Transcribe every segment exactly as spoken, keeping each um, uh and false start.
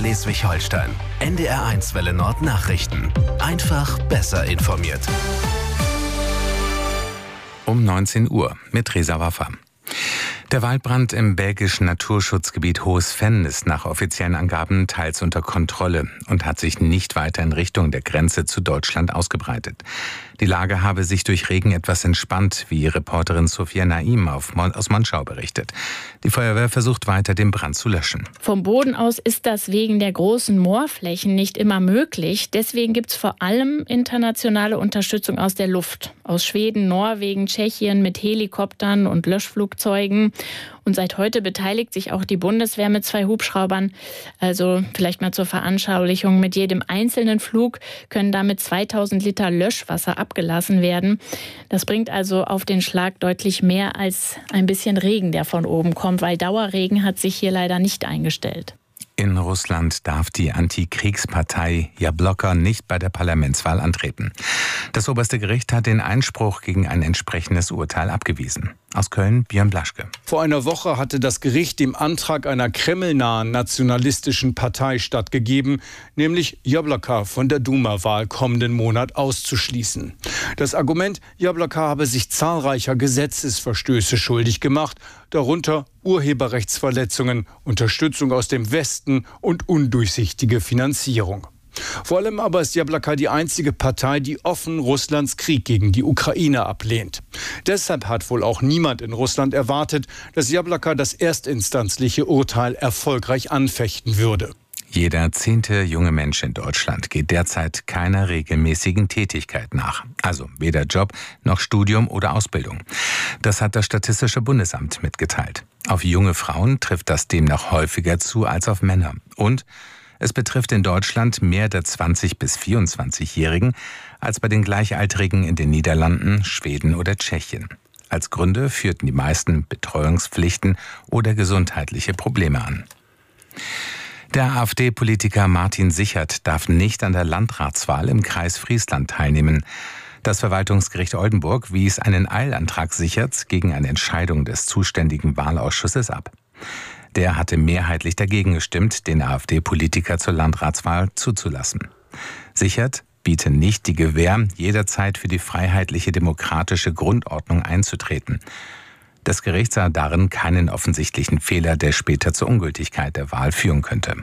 Schleswig-Holstein. N D R eins Welle Nord Nachrichten. Einfach besser informiert. Um neunzehn Uhr mit Reza Waffa. Der Waldbrand im belgischen Naturschutzgebiet Hohes Venn ist nach offiziellen Angaben teils unter Kontrolle und hat sich nicht weiter in Richtung der Grenze zu Deutschland ausgebreitet. Die Lage habe sich durch Regen etwas entspannt, wie Reporterin Sophia Naim auf Mon- aus Monschau berichtet. Die Feuerwehr versucht weiter, den Brand zu löschen. Vom Boden aus ist das wegen der großen Moorflächen nicht immer möglich. Deswegen gibt es vor allem internationale Unterstützung aus der Luft. Aus Schweden, Norwegen, Tschechien mit Helikoptern und Löschflugzeugen. Und seit heute beteiligt sich auch die Bundeswehr mit zwei Hubschraubern. Also vielleicht mal zur Veranschaulichung. Mit jedem einzelnen Flug können damit zweitausend Liter Löschwasser abgelassen werden. Das bringt also auf den Schlag deutlich mehr als ein bisschen Regen, der von oben kommt, weil Dauerregen hat sich hier leider nicht eingestellt. In Russland darf die Antikriegspartei Jabloko nicht bei der Parlamentswahl antreten. Das oberste Gericht hat den Einspruch gegen ein entsprechendes Urteil abgewiesen. Aus Köln, Björn Blaschke. Vor einer Woche hatte das Gericht dem Antrag einer kremlnahen nationalistischen Partei stattgegeben, nämlich Jabloko von der Duma-Wahl kommenden Monat auszuschließen. Das Argument, Jabloko habe sich zahlreicher Gesetzesverstöße schuldig gemacht, darunter Urheberrechtsverletzungen, Unterstützung aus dem Westen und undurchsichtige Finanzierung. Vor allem aber ist Jabloko die einzige Partei, die offen Russlands Krieg gegen die Ukraine ablehnt. Deshalb hat wohl auch niemand in Russland erwartet, dass Jabloko das erstinstanzliche Urteil erfolgreich anfechten würde. Jeder zehnte junge Mensch in Deutschland geht derzeit keiner regelmäßigen Tätigkeit nach. Also weder Job noch Studium oder Ausbildung. Das hat das Statistische Bundesamt mitgeteilt. Auf junge Frauen trifft das demnach häufiger zu als auf Männer. Und es betrifft in Deutschland mehr der zwanzig- bis vierundzwanzigjährigen als bei den Gleichaltrigen in den Niederlanden, Schweden oder Tschechien. Als Gründe führten die meisten Betreuungspflichten oder gesundheitliche Probleme an. Der AfD-Politiker Martin Sichert darf nicht an der Landratswahl im Kreis Friesland teilnehmen. Das Verwaltungsgericht Oldenburg wies einen Eilantrag Sicherts gegen eine Entscheidung des zuständigen Wahlausschusses ab. Der hatte mehrheitlich dagegen gestimmt, den AfD-Politiker zur Landratswahl zuzulassen. Sichert biete nicht die Gewähr, jederzeit für die freiheitliche demokratische Grundordnung einzutreten. Das Gericht sah darin keinen offensichtlichen Fehler, der später zur Ungültigkeit der Wahl führen könnte.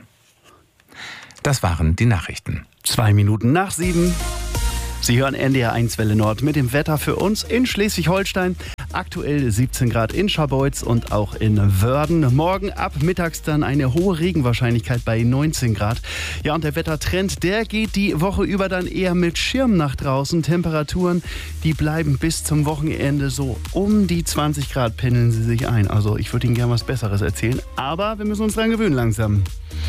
Das waren die Nachrichten. Zwei Minuten nach sieben. Sie hören N D R eins Welle Nord mit dem Wetter für uns in Schleswig-Holstein. Aktuell siebzehn Grad in Scharbeutz und auch in Wörden. Morgen ab mittags dann eine hohe Regenwahrscheinlichkeit bei neunzehn Grad. Ja, und der Wettertrend, der geht die Woche über dann eher mit Schirm nach draußen. Temperaturen, die bleiben bis zum Wochenende so um die zwanzig Grad, pendeln sie sich ein. Also ich würde Ihnen gerne was Besseres erzählen, aber wir müssen uns dran gewöhnen langsam.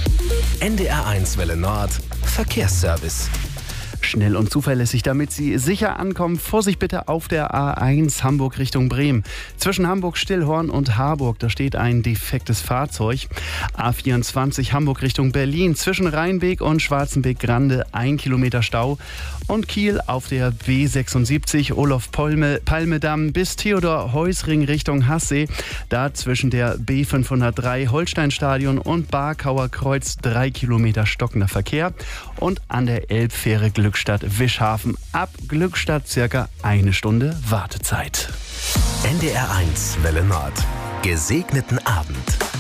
N D R eins Welle Nord Verkehrsservice. Schnell und zuverlässig, damit Sie sicher ankommen. Vorsicht bitte auf der A eins Hamburg Richtung Bremen. Zwischen Hamburg-Stillhorn und Harburg, da steht ein defektes Fahrzeug. A vierundzwanzig Hamburg Richtung Berlin. Zwischen Rheinweg und Schwarzenbeck-Grande ein Kilometer Stau. Und Kiel auf der B sechsundsiebzig Olof-Palme-Damm bis Theodor-Heusring Richtung Hassee. Da zwischen der B fünfhundertdrei Holsteinstadion und Barkauer Kreuz drei Kilometer stockender Verkehr. Und an der Elbfähre Glückstadt-Wischhafen ab Glückstadt circa eine Stunde Wartezeit. N D R eins Welle Nord. Gesegneten Abend.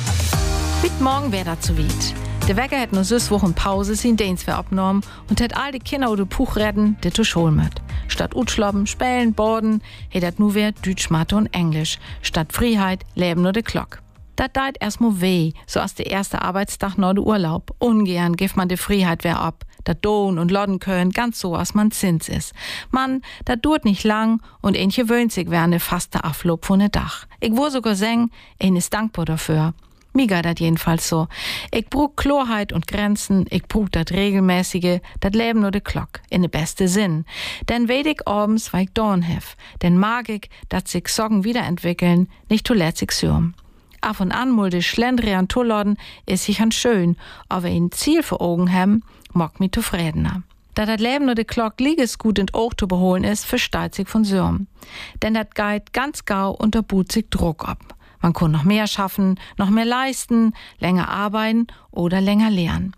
Mit morgen wäre das zu weit. Der Wecker hat nur sechs Wochen Pause, sein Dienst wäre abgenommen und hat all die Kinder oder Puch retten, die zur Schule mit. Statt Utschloppen, Spälen, Borden, hat das nur wer Deutsch, Mathe und Englisch. Statt Freiheit, Leben nur de Glock. Das deit erstmal weh, so als der erste Arbeitstag nach der Urlaub. Ungern gibt man die Freiheit wer ab. Dat Dohn und Lodden können, ganz so, als man Zins ist. Mann, dat dauert nicht lang und ein gewöhnt sich während der faste Aflob von ne Dach. Ich wo sogar sagen, ein ist dankbar dafür. Mir geht dat jedenfalls so. Ich brauch Klarheit und Grenzen, ich brauch dat regelmäßige, dat Leben nur de Glock, in de beste Sinn. Denn weet ich abends, weil ich Dorn hef. Denn mag ich, dat sich Sorgen wiederentwickeln, nicht zuletzt sich sürm. Af und an mulde Schlendrian Tullorden ist sich an schön, aber ein Ziel vor Augen haben, mag mich zufriedener. Da das Leben nur de Glock lieges gut in Oog zu beholen ist, versteht sich von Sürm. Denn dat geht ganz gau unter Boot sich Druck ab. Man kann noch mehr schaffen, noch mehr leisten, länger arbeiten oder länger lernen.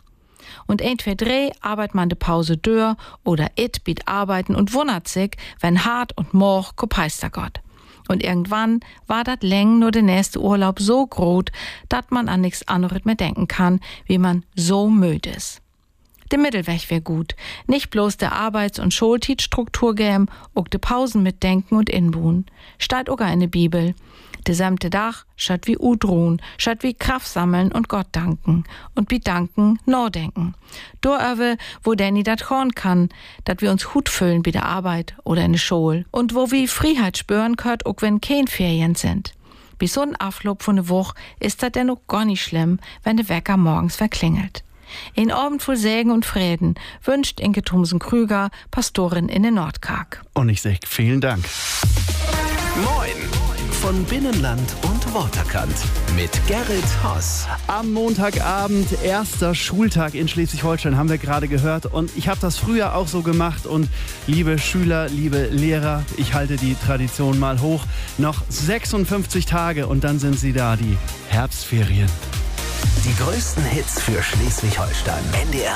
Und ein, zwei, drei arbeitet man de Pause dör oder it biet arbeiten und wundert sich, wenn hart und morg kopeister Gott. Und irgendwann war dat läng nur der nächste Urlaub so groß, dat man an nichts anderes mehr denken kann, wie man so müde ist. Der Mittelweg wär gut. Nicht bloß der Arbeits- und Schultietstruktur gäm, auch de Pausen mitdenken und inbuhen. Steht auch in der Bibel. De samte Dach statt wie Udruhen, statt wie Kraft sammeln und Gott danken. Und bedanken, no denken. Doröwe, wo Danny dat horn kann, dat wir uns Hut füllen bei der Arbeit oder in der Schule. Und wo wir Freiheit spüren könnt, auch wenn kein Ferien sind. Bis so ein Aflob von der Woche ist dat denn auch gar nicht schlimm, wenn der Wecker morgens verklingelt. In Abend voll Sägen und Frieden wünscht Inke Thomsen-Krüger, Pastorin in den Nordkark. Und ich sag vielen Dank. Moin von Binnenland und Waterkant mit Gerrit Hoss. Am Montagabend, erster Schultag in Schleswig-Holstein, haben wir gerade gehört. Und ich habe das früher auch so gemacht. Und liebe Schüler, liebe Lehrer, ich halte die Tradition mal hoch. Noch sechsundfünfzig Tage und dann sind sie da, die Herbstferien. Die größten Hits für Schleswig-Holstein. N D R